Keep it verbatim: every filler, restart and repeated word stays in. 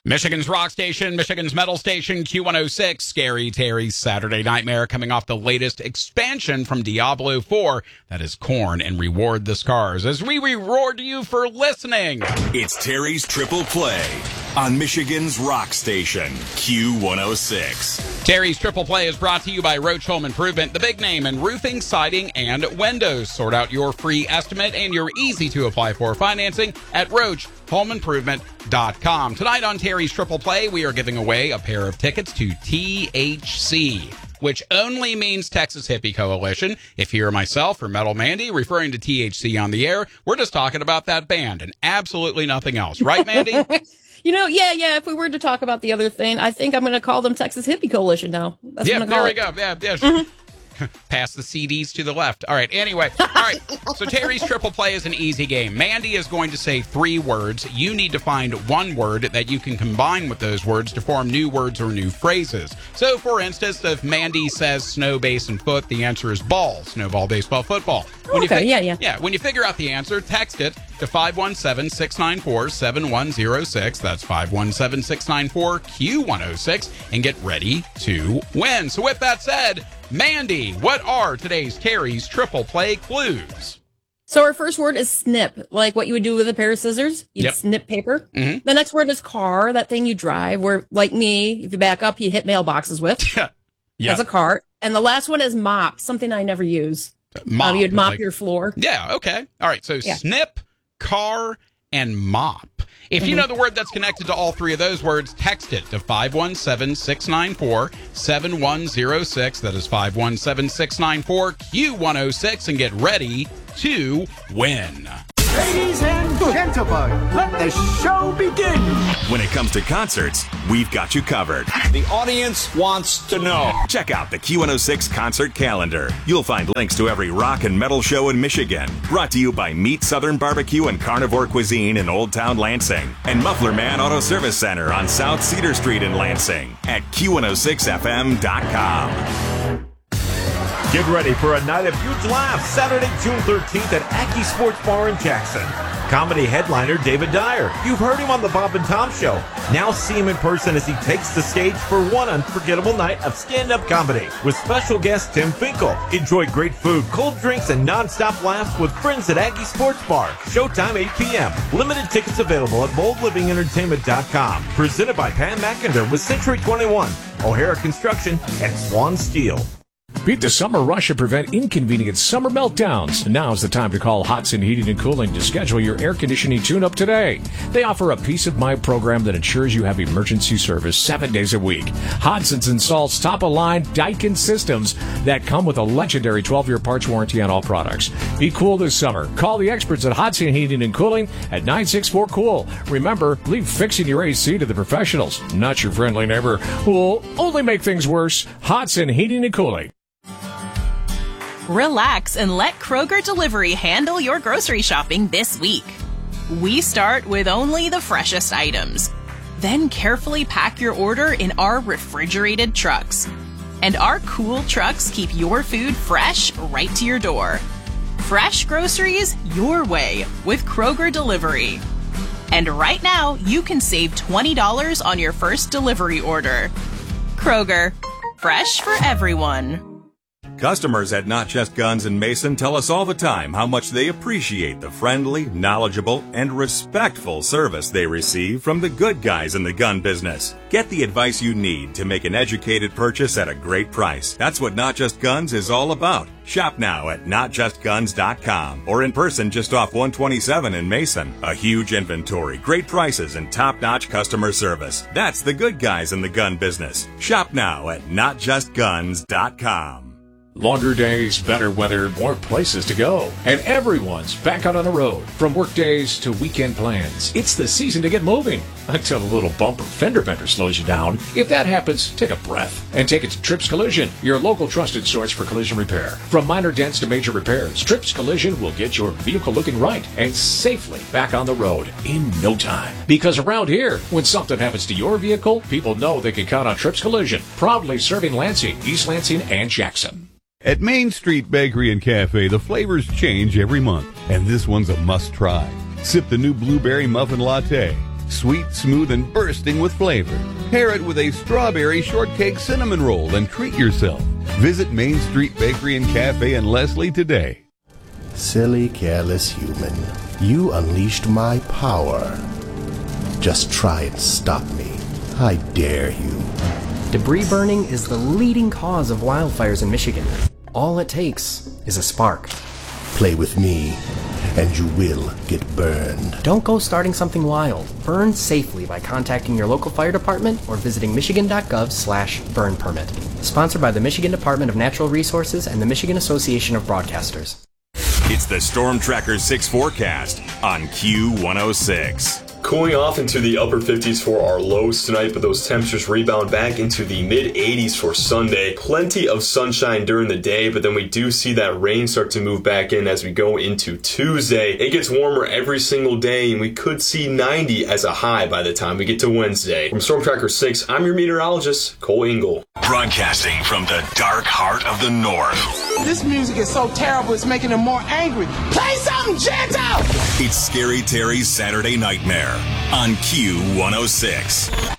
Michigan's rock station, Michigan's metal station, Q one oh six, Scary Terry's Saturday Nightmare, coming off the latest expansion from Diablo four, that is Korn, and Reward the Scars, as we reward you for listening. It's Terry's Triple Play on Michigan's rock station, Q one oh six. Terry's Triple Play is brought to you by Roach Home Improvement, the big name in roofing, siding, and windows. Sort out your free estimate and your easy-to-apply-for financing at roach home improvement dot com. Tonight on Terry's Triple Play, we are giving away a pair of tickets to T H C, which only means Texas Hippie Coalition. If you hear myself or Metal Mandy referring to T H C on the air, we're just talking about that band and absolutely nothing else. Right, Mandy? You know, yeah, yeah. If we were to talk about the other thing, I think I'm going to call them Texas Hippie Coalition now. That's yeah, what I'm there call we it. go. Yeah, yeah. Mm-hmm. Pass the C Ds to the left. All right, anyway. All right, so Terry's Triple Play is an easy game. Mandy is going to say three words. You need to find one word that you can combine with those words to form new words or new phrases. So, for instance, if Mandy says snow, base, and foot, the answer is ball. Snowball, baseball, football. When okay, you fi- yeah, yeah. Yeah, when you figure out the answer, text it to five one seven, six nine four, seven one zero six. That's five one seven, six nine four, Q one oh six, and get ready to win. So with that said, Mandy, what are today's Terry's Triple Play clues? So our first word is snip, like what you would do with a pair of scissors. You'd Yep. snip paper. Mm-hmm. The next word is car, that thing you drive, where, like me, if you back up, you hit mailboxes with. Yeah. That's a cart. And the last one is mop, something I never use. Mop. Um, you'd mop like- your floor. Yeah, okay. All right, so Yeah. snip, car, and mop. If you know the word that's connected to all three of those words, text it to five one seven, six nine four, seven one zero six. That is five one seven, six nine four, Q one oh six, and get ready to win. Ladies and gentlemen, let the show begin. When it comes to concerts, we've got you covered. The audience wants to know. Check out the Q one oh six concert calendar. You'll find links to every rock and metal show in Michigan. Brought to you by Meat Southern Barbecue and Carnivore Cuisine in Old Town Lansing. And Muffler Man Auto Service Center on South Cedar Street in Lansing at Q one oh six F M dot com. Get ready for a night of huge laughs Saturday, June thirteenth at Aki Sports Bar in Jackson. Comedy headliner David Dyer. You've heard him on the Bob and Tom Show. Now see him in person as he takes the stage for one unforgettable night of stand-up comedy with special guest Tim Finkel. Enjoy great food, cold drinks, and non-stop laughs with friends at Aggie Sports Bar. Showtime eight p.m. Limited tickets available at bold living entertainment dot com. Presented by Pam McIntyre with Century twenty-one, O'Hara Construction, and Swan Steel. Beat the summer rush and prevent inconvenient summer meltdowns. Now's the time to call Hodson Heating and Cooling to schedule your air conditioning tune-up today. They offer a peace of mind program that ensures you have emergency service seven days a week. Hodson's installs top-of-line Daikin systems that come with a legendary twelve-year parts warranty on all products. Be cool this summer. Call the experts at Hodson Heating and Cooling at nine six four cool. Remember, leave fixing your A C to the professionals, not your friendly neighbor who will only make things worse. Hodson Heating and Cooling. Relax and let Kroger Delivery handle your grocery shopping this week. We start with only the freshest items. Then carefully pack your order in our refrigerated trucks. And our cool trucks keep your food fresh right to your door. Fresh groceries your way with Kroger Delivery. And right now, you can save twenty dollars on your first delivery order. Kroger, fresh for everyone. Customers at Not Just Guns in Mason tell us all the time how much they appreciate the friendly, knowledgeable, and respectful service they receive from the good guys in the gun business. Get the advice you need to make an educated purchase at a great price. That's what Not Just Guns is all about. Shop now at not just guns dot com or in person just off one twenty-seven in Mason. A huge inventory, great prices, and top-notch customer service. That's the good guys in the gun business. Shop now at not just guns dot com. Longer days, better weather, more places to go. And everyone's back out on the road. From work days to weekend plans. It's the season to get moving. Until a little bumper fender bender slows you down. If that happens, take a breath and take it to Trips Collision, your local trusted source for collision repair. From minor dents to major repairs, Trips Collision will get your vehicle looking right and safely back on the road in no time. Because around here, when something happens to your vehicle, people know they can count on Trips Collision. Proudly serving Lansing, East Lansing, and Jackson. At Main Street Bakery and Cafe, the flavors change every month, and this one's a must-try. Sip the new blueberry muffin latte, Sweet, smooth, and bursting with flavor. Pair it with a strawberry shortcake cinnamon roll and treat yourself. Visit Main Street Bakery and Cafe in Leslie today. Silly, careless human. You unleashed my power. Just try and stop me. I dare you. Debris burning is the leading cause of wildfires in Michigan. All it takes is a spark. Play with me, and you will get burned. Don't go starting something wild. Burn safely by contacting your local fire department or visiting michigan.gov slash burn permit. Sponsored by the Michigan Department of Natural Resources and the Michigan Association of Broadcasters. It's the Storm Tracker six forecast on Q one oh six. Cooling off into the upper fifties for our lows tonight, but those temperatures rebound back into the mid eighties for Sunday. Plenty of sunshine during the day, but then we do see that rain start to move back in as we go into Tuesday. It gets warmer every single day, and we could see ninety as a high by the time we get to Wednesday. From Storm Tracker six, I'm your meteorologist, Cole Ingle. Broadcasting from the dark heart of the North. This music is so terrible, it's making them more angry. Play something gentle! It's Scary Terry's Saturday Nightmare on Q one oh six.